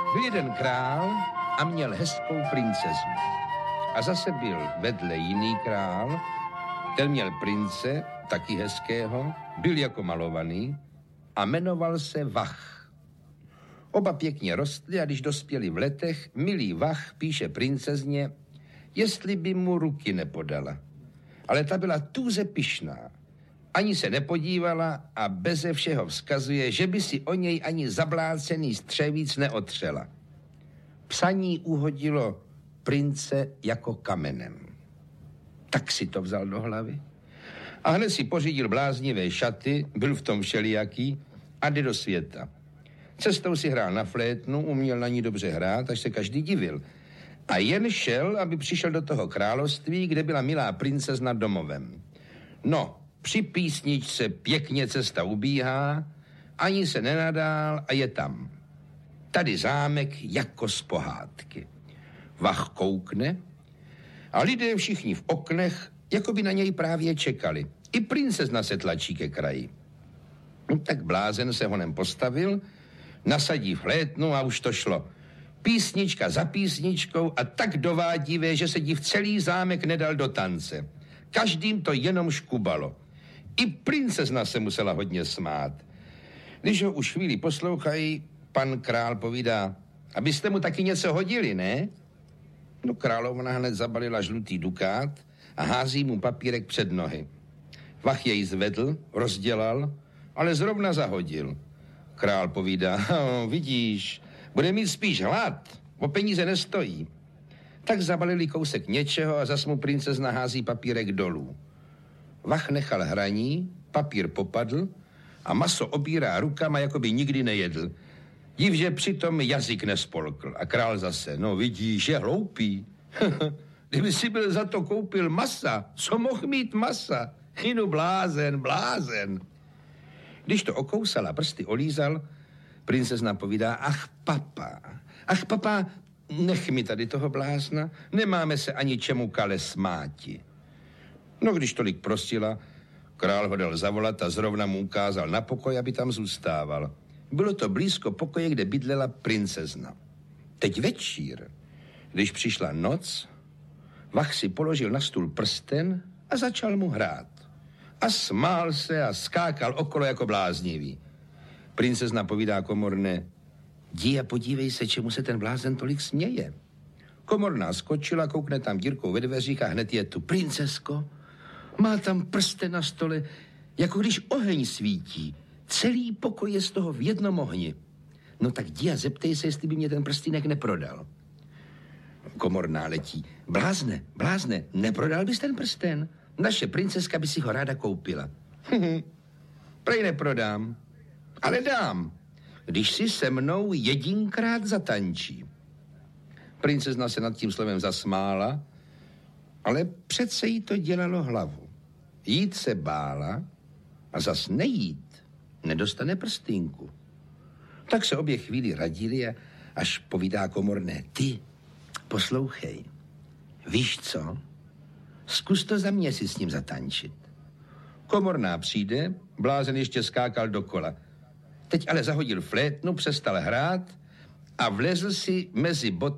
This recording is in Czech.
Byl jeden král a měl hezkou princeznu. A zase byl vedle jiný král, ten měl prince, taky hezkého, byl jako malovaný a jmenoval se Vach. Oba pěkně rostli a když dospěli v letech, milý Vach píše princezně, jestli by mu ruky nepodala. Ale ta byla tuze pyšná. Ani se nepodívala a beze všeho vzkazuje, že by si o něj ani zablácený střevíc neotřela. Psaní uhodilo prince jako kamenem. Tak si to vzal do hlavy. A hned si pořídil bláznivé šaty, byl v tom všelijaký a jde do světa. Cestou si hrál na flétnu, uměl na ní dobře hrát, až se každý divil. A jen šel, aby přišel do toho království, kde byla milá princezna domovem. No, při písničce pěkně cesta ubíhá, ani se nenadál a je tam. Tady zámek jako z pohádky. Vach koukne a lidé všichni v oknech, jako by na něj právě čekali. I princezna se tlačí ke kraji. No, tak blázen se honem postavil, nasadí flétnu a už to šlo. Písnička za písničkou a tak dovádivé, že se div celý zámek nedal do tance. Každým to jenom škubalo. I princezna se musela hodně smát. Když ho už chvíli poslouchají, pan král povídá, abyste mu taky něco hodili, ne? No královna hned zabalila žlutý dukát a hází mu papírek před nohy. Vach jej zvedl, rozdělal, ale zrovna zahodil. Král povídá, vidíš, bude mít spíš hlad, o peníze nestojí. Tak zabalili kousek něčeho a zas mu princezna hází papírek dolů. Vach nechal hraní, papír popadl a maso obírá rukama, jako by nikdy nejedl. Div, že přitom jazyk nespolkl. A král zase, no vidíš, je hloupý. Kdyby si byl za to koupil masa, co mohl mít masa? Inu blázen. Když to okousal a prsty olízal, princezna povídá, ach papa, nech mi tady toho blázna, nemáme se ani čemu kale smáti. No, když tolik prosila, král ho dal zavolat a zrovna mu ukázal na pokoj, aby tam zůstával. Bylo to blízko pokoje, kde bydlela princezna. Teď večír, když přišla noc, Vach si položil na stůl prsten a začal mu hrát. A smál se a skákal okolo jako bláznivý. Princezna povídá komorné, jdi a podívej se, čemu se ten blázen tolik směje. Komorná skočila, koukne tam dírkou ve dveřích a hned je tu. Princesko, má tam prsten na stole, jako když oheň svítí. Celý pokoj je z toho v jednom ohni. No tak jdi a zeptej se, jestli by mě ten prstýnek neprodal. Komorná letí. Blázne, neprodal bys ten prsten? Naše princeska by si ho ráda koupila. Prej neprodám, ale dám, když si se mnou jedinkrát zatančí. Princezna se nad tím slovem zasmála, ale přece jí to dělalo hlavu. Jít se bála a zas nejít nedostane prstýnku. Tak se obě chvíli radili a až povídá komorné, ty, poslouchej, víš co? Zkus to za mě si s ním zatančit. Komorná přijde, blázen ještě skákal dokola. Teď ale zahodil flétnu, přestal hrát a vlezl si mezi boty